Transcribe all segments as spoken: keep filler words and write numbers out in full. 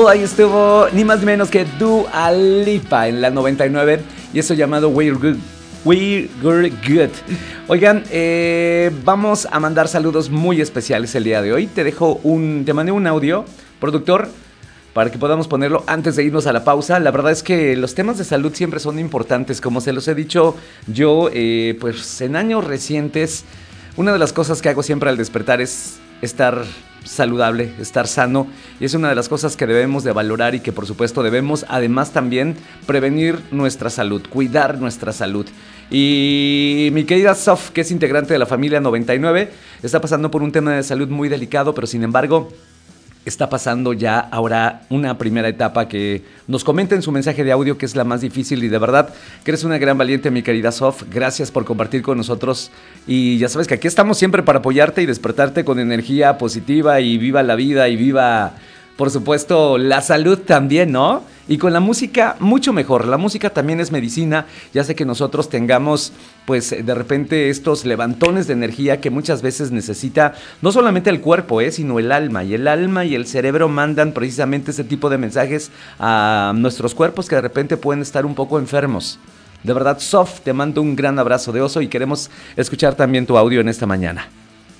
Girl, ahí estuvo ni más ni menos que Dua Lipa en la noventa y nueve y eso llamado We're Good. We're Good. Oigan, eh, vamos a mandar saludos muy especiales el día de hoy. Te dejo un, te mandé un audio, productor, para que podamos ponerlo antes de irnos a la pausa. La verdad es que los temas de salud siempre son importantes, como se los he dicho yo, eh, pues en años recientes, una de las cosas que hago siempre al despertar es estar saludable, estar sano, y es una de las cosas que debemos de valorar y que por supuesto debemos además también prevenir nuestra salud, cuidar nuestra salud. Y mi querida Sof, que es integrante de la familia noventa y nueve, está pasando por un tema de salud muy delicado, pero sin embargo está pasando ya ahora una primera etapa que nos comenta en su mensaje de audio que es la más difícil, y de verdad que eres una gran valiente, mi querida Sof. Gracias por compartir con nosotros y ya sabes que aquí estamos siempre para apoyarte y despertarte con energía positiva, y viva la vida y viva, por supuesto, la salud también, ¿no? Y con la música mucho mejor. La música también es medicina. Ya sé que nosotros tengamos, pues, de repente estos levantones de energía que muchas veces necesita no solamente el cuerpo, eh, sino el alma. Y el alma y el cerebro mandan precisamente ese tipo de mensajes a nuestros cuerpos que de repente pueden estar un poco enfermos. De verdad, Sof, te mando un gran abrazo de oso y queremos escuchar también tu audio en esta mañana.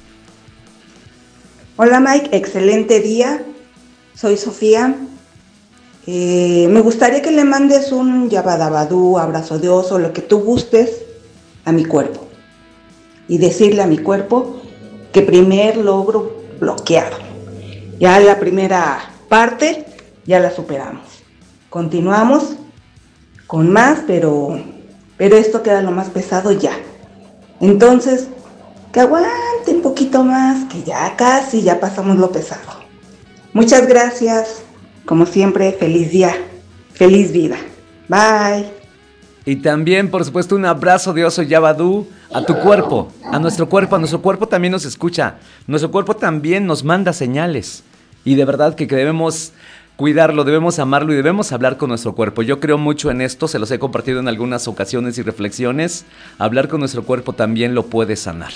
Hola Mike, excelente día. Soy Sofía. Eh, me gustaría que le mandes un yabadabadú, abrazo de oso, lo que tú gustes a mi cuerpo. Y decirle a mi cuerpo que primer logro bloqueado. Ya la primera parte ya la superamos. Continuamos con más, pero, pero esto queda lo más pesado ya. Entonces, que aguante un poquito más, que ya casi ya pasamos lo pesado. Muchas gracias. Como siempre, feliz día, feliz vida. Bye. Y también, por supuesto, un abrazo de oso Yabadú a tu cuerpo, a nuestro cuerpo. A nuestro cuerpo también nos escucha. Nuestro cuerpo también nos manda señales. Y de verdad que debemos cuidarlo, debemos amarlo y debemos hablar con nuestro cuerpo. Yo creo mucho en esto, se los he compartido en algunas ocasiones y reflexiones. Hablar con nuestro cuerpo también lo puede sanar.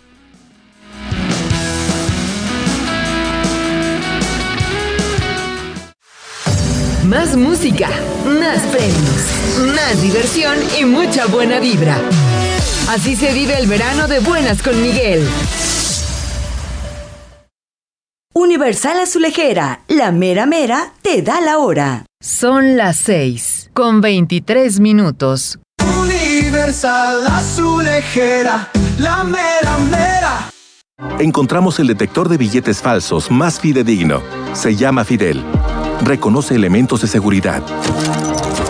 Más música, más premios, más diversión y mucha buena vibra. Así se vive el verano de Buenas con Miguel. Universal Azulejera, la mera mera te da la hora. Son las seis con veintitrés minutos. Universal Azulejera, la mera mera. Encontramos el detector de billetes falsos más fidedigno. Se llama Fidel. Reconoce elementos de seguridad